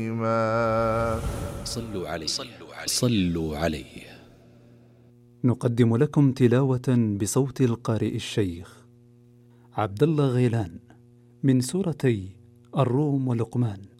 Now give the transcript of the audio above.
صلوا عليه صلوا عليه. نقدم لكم تلاوة بصوت القارئ الشيخ عبد الله غيلان من سورتي الروم ولقمان.